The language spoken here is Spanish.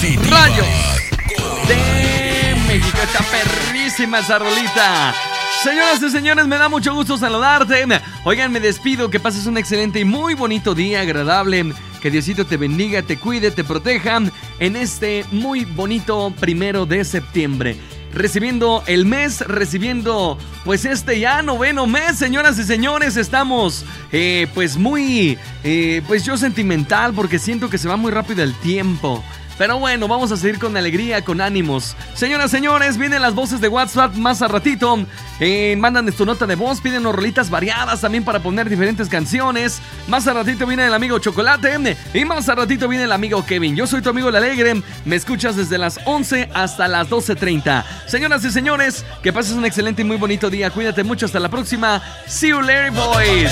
Rayos de México. Está perrísima esa rolita. Señoras y señores, me da mucho gusto saludarte. Oigan, me despido, que pases un excelente y muy bonito día, agradable. Que Diosito te bendiga, te cuide, te proteja en este muy bonito 1 de septiembre. Recibiendo el mes, recibiendo pues este ya 9º mes, señoras y señores. Estamos pues muy, pues yo sentimental porque siento que se va muy rápido el tiempo. Pero bueno, vamos a seguir con alegría, con ánimos. Señoras, señores, vienen las voces de WhatsApp más a ratito. Mandan tu nota de voz, piden rolitas variadas también para poner diferentes canciones. Más a ratito viene el amigo Chocolate y más a ratito viene el amigo Kevin. Yo soy tu amigo El Alegre, me escuchas desde las 11 hasta las 12:30. Señoras y señores, que pases un excelente y muy bonito día. Cuídate mucho, hasta la próxima. See you later, boys.